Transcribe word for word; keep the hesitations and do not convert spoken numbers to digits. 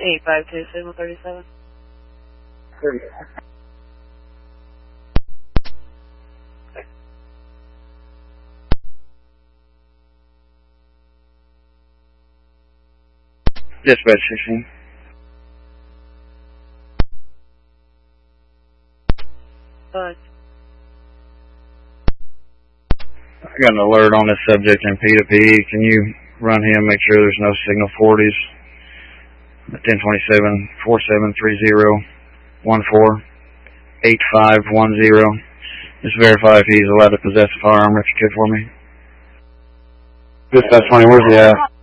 eight five two, signal thirty-seven. Dispatch sixteen. Uh, I got an alert on this subject in P to P. Can you run him, make sure there's no signal forties? ten twenty-seven, four seven three zero, one four eight five one zero. Just verify if he's allowed to possess a firearm if you could for me. Dispatch twenty, where's he at?